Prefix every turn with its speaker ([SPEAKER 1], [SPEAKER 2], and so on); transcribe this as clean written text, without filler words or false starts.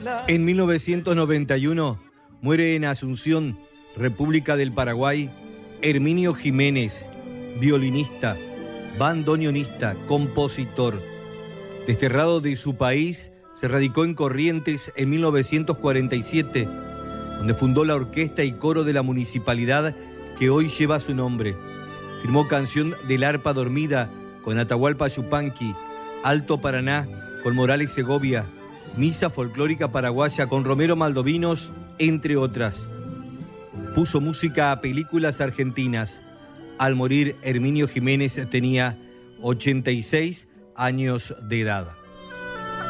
[SPEAKER 1] En 1991 muere en Asunción, República del Paraguay, Herminio Jiménez, violinista, bandoneonista, compositor. Desterrado de su país, se radicó en Corrientes en 1947, donde fundó la orquesta y coro de la municipalidad que hoy lleva su nombre. Firmó Canción del Arpa Dormida con Atahualpa Yupanqui, Alto Paraná con Morales Segovia, Misa Folclórica Paraguaya con Romero Maldovinos, entre otras. Puso música a películas argentinas. Al morir, Herminio Jiménez tenía 86 años de edad.